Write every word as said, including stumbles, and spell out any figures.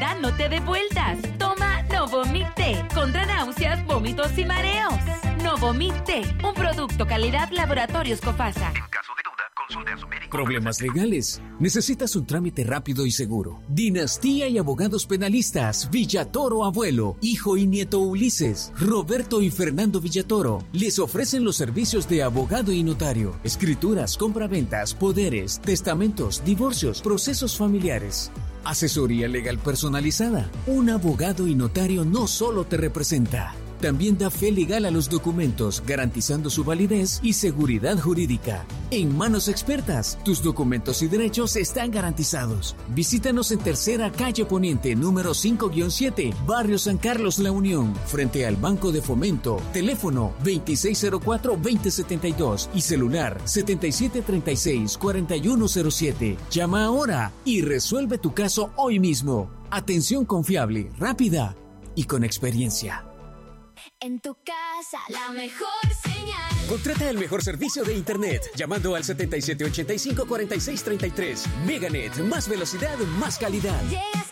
vida no te dé vueltas. Toma Novomil T contra náuseas, vómitos y mareos. Novomil T, un producto calidad Laboratorios Cofasa. En caso de duda, consulte a su médico. ¿Problemas legales? ¿Necesitas un trámite rápido y seguro? Dinastía y Abogados Penalistas, Villatoro Abuelo, hijo y nieto Ulises, Roberto y Fernando Villatoro, les ofrecen los servicios de abogado y notario, escrituras, compraventas, poderes, testamentos, divorcios, procesos familiares. Asesoría legal personalizada. Un abogado y notario no solo te representa, también da fe legal a los documentos, garantizando su validez y seguridad jurídica. En manos expertas, tus documentos y derechos están garantizados. Visítanos en Tercera Calle Poniente, número cinco guión siete, Barrio San Carlos La Unión, frente al Banco de Fomento. Teléfono veintiséis cero cuatro, veinte setenta y dos y celular setenta y siete treinta y seis, cuarenta y uno cero siete. Llama ahora y resuelve tu caso hoy mismo. Atención confiable, rápida y con experiencia. En tu casa, la mejor señal. Contrata el mejor servicio de internet llamando al setenta y siete ochenta y cinco, cuarenta y seis treinta y tres. Meganet, más velocidad, más calidad. Llega